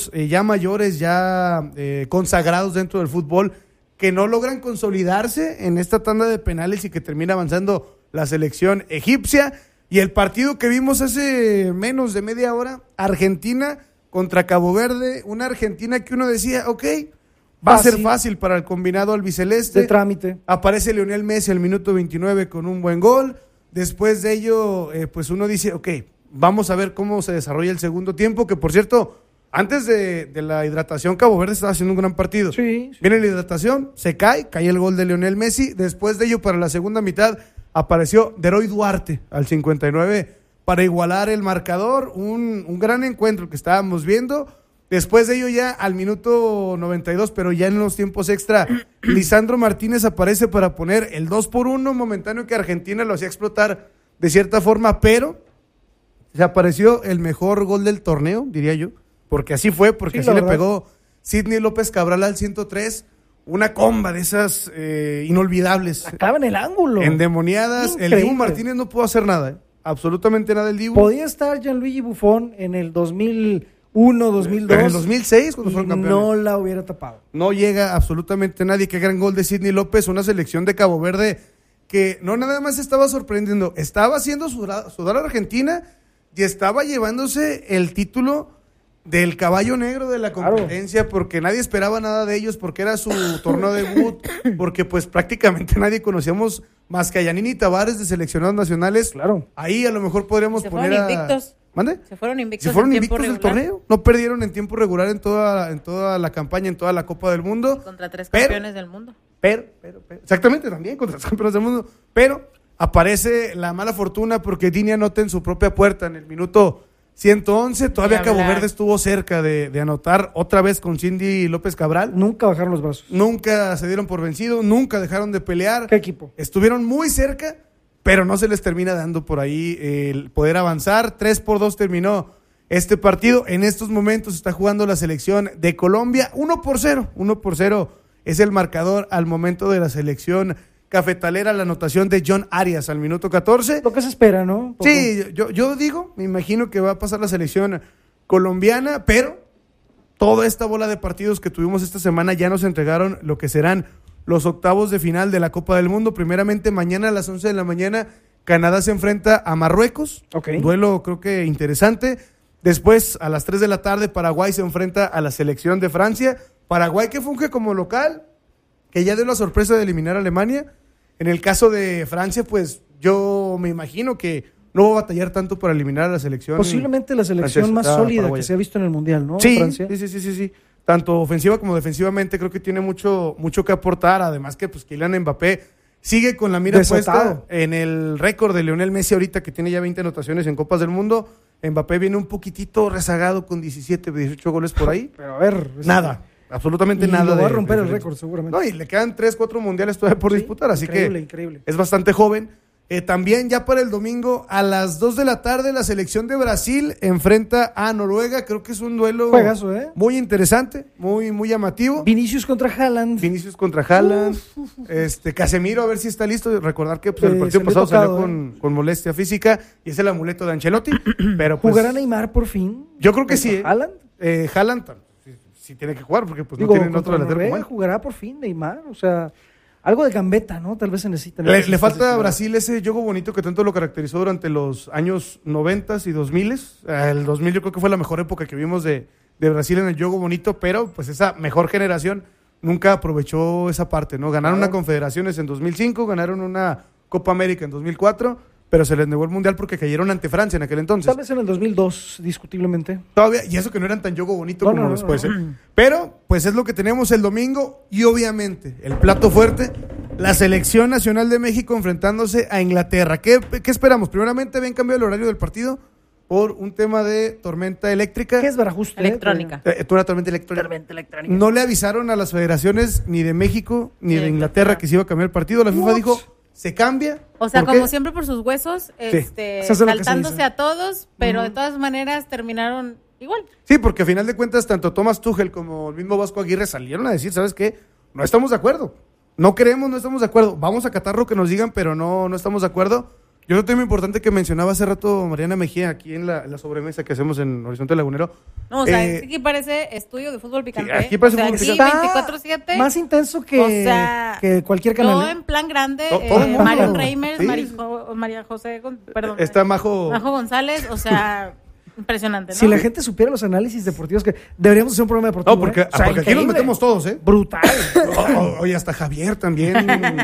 ya mayores, ya consagrados dentro del fútbol, que no logran consolidarse en esta tanda de penales y que termina avanzando la selección egipcia. Y el partido que vimos hace menos de media hora, Argentina contra Cabo Verde, una Argentina que uno decía, ok, va a ser fácil para el combinado albiceleste. De trámite. Aparece Lionel Messi al minuto 29 con un buen gol. Después de ello, pues uno dice, ok, vamos a ver cómo se desarrolla el segundo tiempo, que por cierto, antes de la hidratación, Cabo Verde estaba haciendo un gran partido. Sí. Viene la hidratación, se cae el gol de Lionel Messi. Después de ello, para la segunda mitad, apareció Deroy Duarte al 59 para igualar el marcador. Un gran encuentro que estábamos viendo. Después de ello, ya al minuto 92, pero ya en los tiempos extra, Lisandro Martínez aparece para poner el 2-1 momentáneo que Argentina lo hacía explotar de cierta forma, pero se apareció el mejor gol del torneo, diría yo, porque así fue, porque así le pegó Sidney López Cabral al 103, una comba de esas inolvidables. Acaba en el ángulo. Endemoniadas. Increíble. El Dibu Martínez no pudo hacer nada, absolutamente nada el Dibu. Podía estar Gianluigi Buffon en el 2001, 2002. En el 2006, cuando fueron campeones. No la hubiera tapado. No llega absolutamente nadie. Qué gran gol de Sidney López, una selección de Cabo Verde que no nada más estaba sorprendiendo, estaba haciendo sudar a Argentina y estaba llevándose el título del caballo negro de la competencia, porque nadie esperaba nada de ellos, porque era su torneo debut, porque pues prácticamente nadie conocíamos más que a Yanini Tavares de seleccionados nacionales. Claro. Ahí a lo mejor podríamos poner a... invictos. ¿Mande? Se fueron invictos del torneo. No perdieron en tiempo regular en toda la campaña, en toda la Copa del Mundo. Contra 3 campeones del mundo. Pero, exactamente, también contra 3 campeones del mundo. Pero aparece la mala fortuna porque Dini anota en su propia puerta en el minuto 111. Todavía Cabo Verde estuvo cerca de anotar otra vez con Cindy López Cabral. Nunca bajaron los brazos. Nunca se dieron por vencido, nunca dejaron de pelear. ¿Qué equipo? Estuvieron muy cerca, pero no se les termina dando por ahí el poder avanzar. 3-2 terminó este partido. En estos momentos está jugando la selección de Colombia 1-0. 1-0 es el marcador al momento de la selección cafetalera, la anotación de John Arias al minuto 14. Lo que se espera, ¿no? Sí, yo digo, me imagino que va a pasar la selección colombiana, pero toda esta bola de partidos que tuvimos esta semana ya nos entregaron lo que serán los octavos de final de la Copa del Mundo. Primeramente, mañana a las 11 de la mañana, Canadá se enfrenta a Marruecos. Un duelo creo que interesante. Después, a las 3 de la tarde, Paraguay se enfrenta a la selección de Francia. Paraguay que funge como local, que ya dio la sorpresa de eliminar a Alemania. En el caso de Francia, pues yo me imagino que no va a batallar tanto para eliminar a la selección. Posiblemente la selección más sólida que se ha visto en el Mundial, ¿no? Sí, Francia. Sí. Tanto ofensiva como defensivamente creo que tiene mucho que aportar. Además que pues Kylian Mbappé sigue con la mira puesta en el récord de Lionel Messi ahorita, que tiene ya 20 anotaciones en Copas del Mundo. Mbappé viene un poquitito rezagado con 17, 18 goles por ahí. Pero a ver... Nada. Absolutamente nada. Lo va a romper el récord seguramente. No, y le quedan 3-4 mundiales todavía por disputar, así increíble. Es bastante joven. También ya para el domingo a las 2 de la tarde la selección de Brasil enfrenta a Noruega. Creo que es un duelo juegazo, muy interesante, muy llamativo. Vinicius contra Haaland. Casemiro a ver si está listo. Recordar que pues, el partido pasado salió con molestia física y es el amuleto de Ancelotti. Pero, pues, ¿jugará Neymar por fin? Yo creo que sí. ¿Haaland? Haaland sí tiene que jugar porque pues no tienen otro delantero como él. ¿Jugará por fin Neymar? O sea, algo de gambeta, ¿no? Tal vez se necesita. Le falta a Brasil ese juego bonito que tanto lo caracterizó durante los años 90 y 2000. El 2000 yo creo que fue la mejor época que vimos de Brasil en el juego bonito, pero pues esa mejor generación nunca aprovechó esa parte, ¿no? Ganaron una Confederaciones en 2005, ganaron una Copa América en 2004, pero se les negó el Mundial porque cayeron ante Francia en aquel entonces. Tal vez en el 2002, discutiblemente. Todavía, y eso que no eran tan juego bonito como después. Pero, pues es lo que tenemos el domingo y obviamente el plato fuerte, la Selección Nacional de México enfrentándose a Inglaterra. ¿Qué esperamos? Primeramente, habían cambiado el horario del partido por un tema de tormenta eléctrica. ¿Qué es barajuste? Electrónica. Una tormenta electrónica. No le avisaron a las federaciones ni de México ni de Inglaterra que se iba a cambiar el partido. La FIFA dijo... Se cambia. O sea, como siempre por sus huesos, saltándose a todos, pero de todas maneras terminaron igual. Sí, porque a final de cuentas, tanto Thomas Tuchel como el mismo Vasco Aguirre salieron a decir, ¿sabes qué? No estamos de acuerdo. No queremos, no estamos de acuerdo. Vamos a acatar lo que nos digan, pero no estamos de acuerdo. Y otro tema importante que mencionaba hace rato Mariana Mejía, aquí en la sobremesa que hacemos en Horizonte Lagunero. No, o sea, aquí parece estudio de fútbol picante. Aquí parece fútbol picante. 24/7. Más intenso que cualquier canal. Todo en plan grande. Mario Reimers, sí. María José, perdón. Está Majo González, o sea... Impresionante, ¿no? Si la gente supiera los análisis deportivos que deberíamos hacer un programa deportivo. No, porque aquí nos metemos todos, ¿eh? Brutal. Oye, hasta Javier también.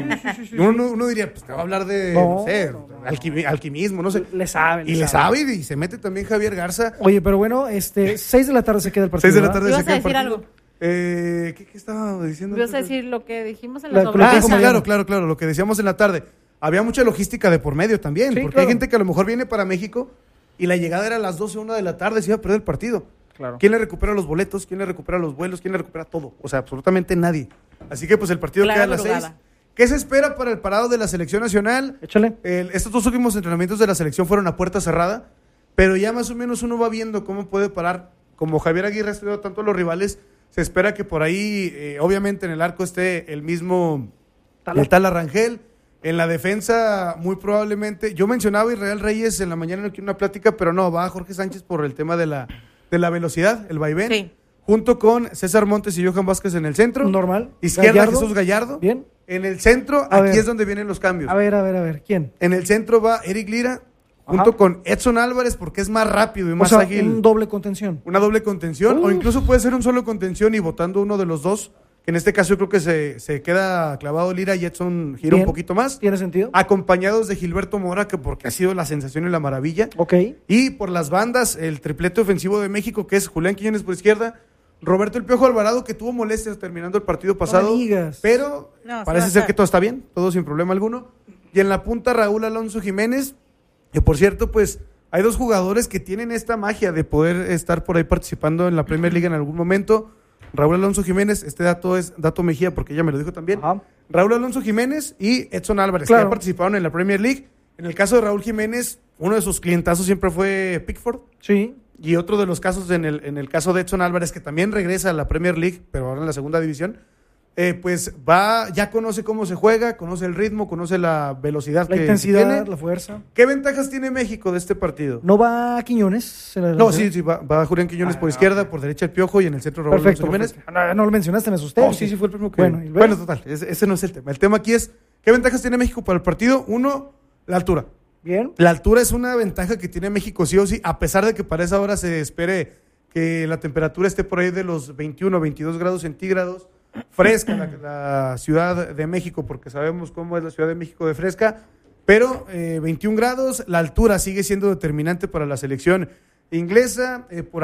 Uno diría, pues te va a hablar de, no sé, alquimismo, no sé. Le sabe. Le sabe y se mete también Javier Garza. Oye, pero bueno, 6 de la tarde se queda el partido. 6 de la tarde se queda el partido. ¿Ibas a decir algo? ¿Qué estaba diciendo? ¿Ibas a decir lo que dijimos en la sobremesa? Claro, lo que decíamos en la tarde. Había mucha logística de por medio también, sí, porque claro. Hay gente que a lo mejor viene para México y la llegada era a las 12, 1 de la tarde, se iba a perder el partido. Claro. ¿Quién le recupera los boletos? ¿Quién le recupera los vuelos? ¿Quién le recupera todo? O sea, absolutamente nadie. Así que pues el partido queda a las 6. ¿Qué se espera para el parado de la selección nacional? Échale. Estos 2 últimos entrenamientos de la selección fueron a puerta cerrada, pero ya más o menos uno va viendo cómo puede parar. Como Javier Aguirre ha estudiado tanto a los rivales, se espera que por ahí, obviamente en el arco esté el mismo Tala Rangel. En la defensa, muy probablemente, yo mencionaba a Israel Reyes en la mañana en una plática, pero no, va Jorge Sánchez por el tema de la velocidad, el vaivén, sí. Junto con César Montes y Johan Vázquez en el centro. Normal. Izquierda, Jesús Gallardo. Bien. En el centro, aquí es donde vienen los cambios. A ver, ¿quién? En el centro va Eric Lira, junto con Edson Álvarez, porque es más rápido y más ágil. Un doble contención. Una doble contención, o incluso puede ser un solo contención y votando uno de los dos. En este caso yo creo que se queda clavado Lira y Edson gira un poquito más. ¿Tiene sentido? Acompañados de Gilberto Mora, que porque ha sido la sensación y la maravilla. Ok. Y por las bandas, el triplete ofensivo de México, que es Julián Quiñones por izquierda, Roberto El Piojo Alvarado, que tuvo molestias terminando el partido pasado. Pero parece ser que todo está bien, todo sin problema alguno. Y en la punta Raúl Alonso Jiménez, que por cierto, pues hay 2 jugadores que tienen esta magia de poder estar por ahí participando en la Premier League en algún momento. Raúl Alonso Jiménez, este dato es dato Mejía porque ella me lo dijo también. Ajá. Raúl Alonso Jiménez y Edson Álvarez, claro, que ya participaron en la Premier League. En el caso de Raúl Jiménez, uno de sus clientazos siempre fue Pickford. Sí. Y otro de los casos, en el caso de Edson Álvarez, que también regresa a la Premier League, pero ahora en la segunda división, pues ya conoce cómo se juega, conoce el ritmo, conoce la velocidad, la intensidad, la fuerza. ¿Qué ventajas tiene México de este partido? ¿No va Quiñones? No, sí, va Julián Quiñones por izquierda, por derecha el Piojo y en el centro Raúl Alonso Jiménez. No lo mencionaste, me asusté. Sí, fue el primero que... Bueno, total, ese no es el tema. El tema aquí es, ¿qué ventajas tiene México para el partido? 1, la altura. Bien. La altura es una ventaja que tiene México sí o sí, a pesar de que para esa hora se espere que la temperatura esté por ahí de los 21, 22 grados centígrados, fresca la Ciudad de México, porque sabemos cómo es la Ciudad de México de fresca, pero 21 grados, la altura sigue siendo determinante para la selección inglesa. Por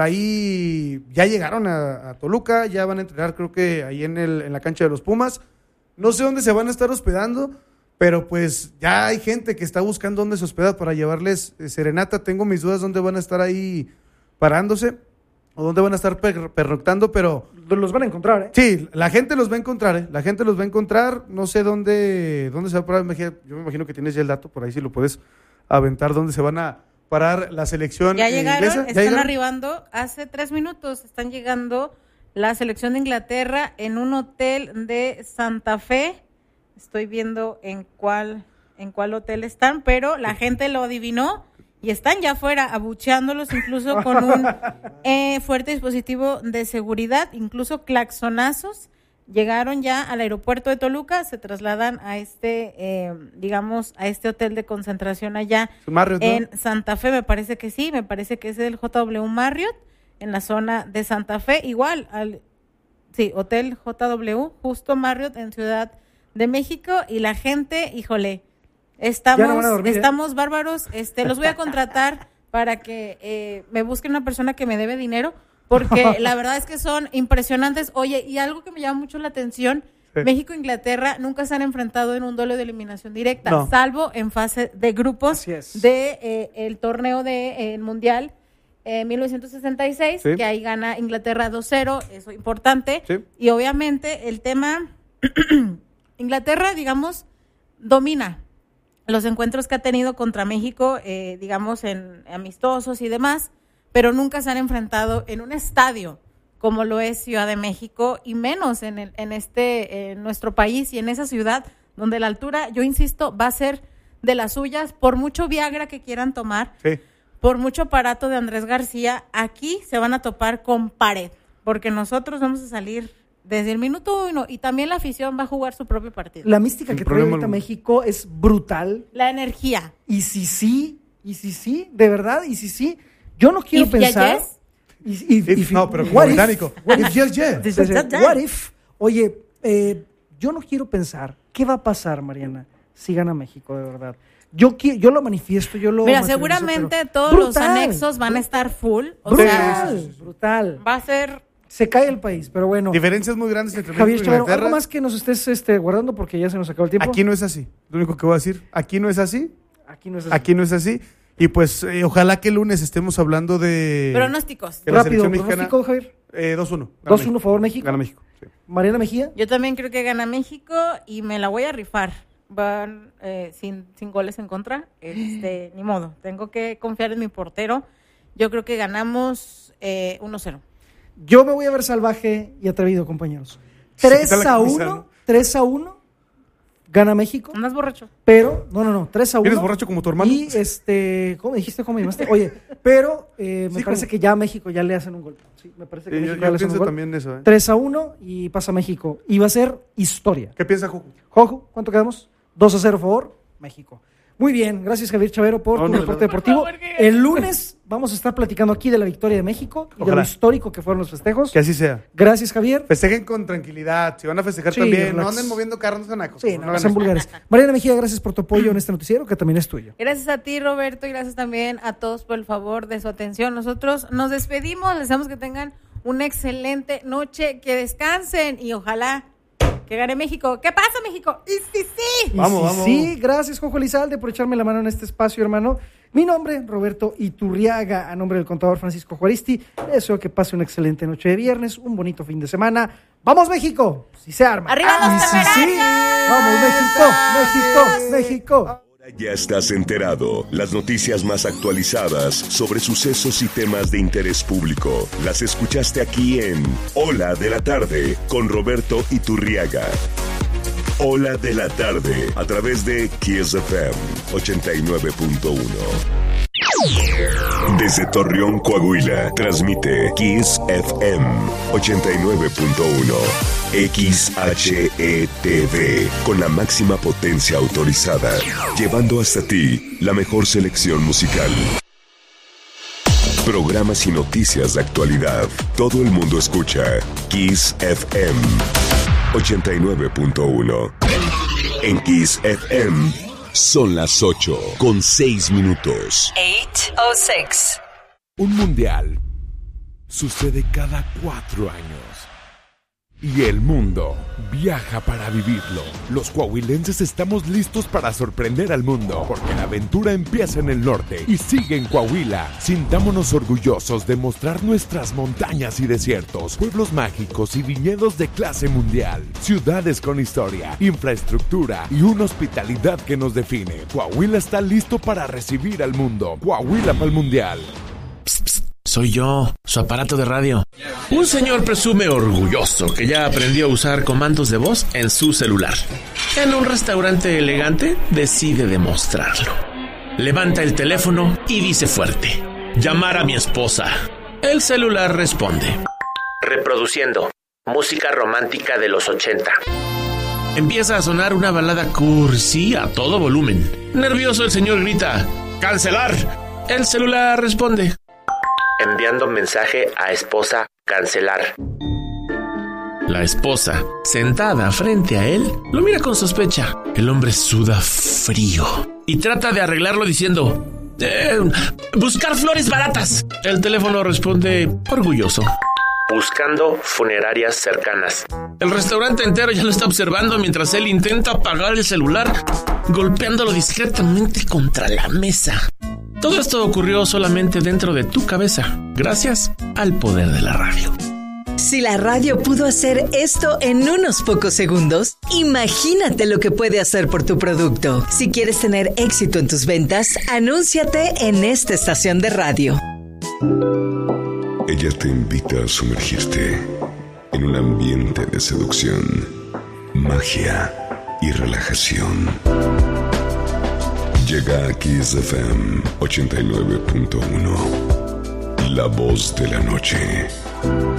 ahí ya llegaron a Toluca, ya van a entrenar creo que ahí en la cancha de los Pumas. No sé dónde se van a estar hospedando, pero pues ya hay gente que está buscando dónde se hospeda para llevarles serenata. Tengo mis dudas dónde van a estar ahí parándose o dónde van a estar pernoctando, pero... Los van a encontrar, ¿eh? Sí, la gente los va a encontrar, ¿eh? La gente los va a encontrar. No sé dónde se va a parar. Yo me imagino que tienes ya el dato, por ahí si lo puedes aventar, dónde se van a parar la selección ya llegaron, inglesa. Están arribando hace 3 minutos. Están llegando la selección de Inglaterra en un hotel de Santa Fe. Estoy viendo en cuál hotel están, pero la gente lo adivinó y están ya afuera abucheándolos, incluso con un fuerte dispositivo de seguridad, incluso claxonazos. Llegaron ya al aeropuerto de Toluca, se trasladan a a este hotel de concentración allá Marriott, en Santa Fe. Me parece que sí, me parece que es el JW Marriott en la zona de Santa Fe, igual Hotel JW, justo Marriott en Ciudad de México. Y la gente, híjole, estamos bárbaros. Los voy a contratar para que me busquen una persona que me debe dinero, porque la verdad es que son impresionantes. Oye, y algo que me llama mucho la atención, sí. México e Inglaterra nunca se han enfrentado en un duelo de eliminación directa, salvo en fase de grupos de el torneo del Mundial 1966, sí. Que ahí gana Inglaterra 2-0, eso es importante, sí. Y obviamente el tema, Inglaterra, digamos, domina los encuentros que ha tenido contra México, digamos, en amistosos y demás, pero nunca se han enfrentado en un estadio como lo es Ciudad de México, y menos en nuestro país y en esa ciudad donde la altura, yo insisto, va a ser de las suyas, por mucho Viagra que quieran tomar, Sí. por mucho aparato de Andrés García, aquí se van a topar con pared, porque nosotros vamos a salir desde el minuto 1 y también la afición va a jugar su propio partido. La mística Sin que trae problema ahorita alguno. México es brutal. La energía. Y si sí, de verdad, y si sí, yo no quiero If pensar. yes. No, pero como what if? británico. If yes, yes. Entonces, what if? Oye, yo no quiero pensar qué va a pasar, Mariana, si gana México, de verdad. Yo lo manifiesto, yo lo Mira, materializo, seguramente pero todos los brutal, anexos van a estar full. O brutal, sea, brutal. va a ser... Se cae el país, pero bueno. Diferencias muy grandes entre Javier México y Chavero, Inglaterra. algo más que nos estés guardando porque ya se nos acabó el tiempo. Aquí no es así. Lo único que voy a decir, aquí no es así. Aquí no es así. Aquí no es así. Y pues ojalá que el lunes estemos hablando de... Pronósticos. que la Rápido, selección mexicana... pronóstico, Javier. 2-1. 2-1, favor, México. Gana México. Sí. Mariana Mejía. Yo también creo que gana México y me la voy a rifar. Van sin goles en contra. Ni modo. Tengo que confiar en mi portero. Yo creo que ganamos 1-0. Yo me voy a ver salvaje y atrevido, compañeros. Se quita la camisa, 3-1, ¿no? 3-1, gana México, Andas borracho. pero, no, 3-1. ¿Vienes borracho como tu hermano? Y ¿cómo dijiste? ¿Cómo me llamaste? Oye, pero me Sí, parece como- que ya a México ya le hacen un gol. Sí, me parece que Yo México ya le hacen un pienso gol. también eso. 3-1 y pasa México. Y va a ser historia. ¿Qué piensa Juju? Jojo, ¿cuánto quedamos? 2-0, favor, México. Muy bien, gracias Javier Chavero por No, tu no, reporte no. deportivo. Por favor, que- El lunes vamos a estar platicando aquí de la victoria de México y de Ojalá. lo histórico que fueron los festejos. Que así sea. Gracias, Javier. Festejen con tranquilidad. Si van a festejar Sí, también, relax. no anden moviendo carros canacos. Sí, no sean vulgares. Mariana Mejía, gracias por tu apoyo en este noticiero, que también es tuyo. Gracias a ti, Roberto, y gracias también a todos por el favor de su atención. Nosotros nos despedimos, les deseamos que tengan una excelente noche, que descansen y ojalá que gane México. ¿Qué pasa, México? ¡Y sí, sí! Y Vamos, sí, vamos. Sí, gracias, Jojo Elizalde, por echarme la mano en este espacio, hermano. Mi nombre, Roberto Iturriaga, a nombre del contador Francisco Juaristi. Deseo que pase una excelente noche de viernes, un bonito fin de semana. ¡Vamos, México! Si se arma. ¡Arriba los Y sí, temerarios! ¡Vamos, México! ¡México! ¡México! Ya estás enterado. Las noticias más actualizadas sobre sucesos y temas de interés público las escuchaste aquí en Hola de la Tarde con Roberto Iturriaga. Hola de la Tarde a través de Kiss FM 89.1. Desde Torreón, Coahuila, transmite Kiss FM 89.1. XHETV, con la máxima potencia autorizada, llevando hasta ti la mejor selección musical. Programas y noticias de actualidad. Todo el mundo escucha Kiss FM 89.1. En Kiss FM son las 8:06. 8:06. Un mundial sucede cada 4 años. Y el mundo viaja para vivirlo. Los coahuilenses estamos listos para sorprender al mundo, porque la aventura empieza en el norte y sigue en Coahuila. Sintámonos orgullosos de mostrar nuestras montañas y desiertos, pueblos mágicos y viñedos de clase mundial, ciudades con historia, infraestructura y una hospitalidad que nos define. Coahuila está listo para recibir al mundo. Coahuila para el mundial. Soy yo, su aparato de radio. Un señor presume orgulloso que ya aprendió a usar comandos de voz en su celular. En un restaurante elegante decide demostrarlo. Levanta el teléfono y dice fuerte: llamar a mi esposa. El celular responde: reproduciendo música romántica de los 80. Empieza a sonar una balada cursi a todo volumen. Nervioso el señor grita: ¡cancelar! El celular responde: enviando mensaje a esposa, cancelar. La esposa, sentada frente a él, lo mira con sospecha. El hombre suda frío y trata de arreglarlo diciendo: buscar flores baratas. El teléfono responde orgulloso: buscando funerarias cercanas. El restaurante entero ya lo está observando mientras él intenta apagar el celular, golpeándolo discretamente contra la mesa. Todo esto ocurrió solamente dentro de tu cabeza, gracias al poder de la radio. Si la radio pudo hacer esto en unos pocos segundos, imagínate lo que puede hacer por tu producto. Si quieres tener éxito en tus ventas, anúnciate en esta estación de radio. Ella te invita a sumergirte en un ambiente de seducción, magia y relajación. Llega a Kiss FM 89.1. La voz de la noche.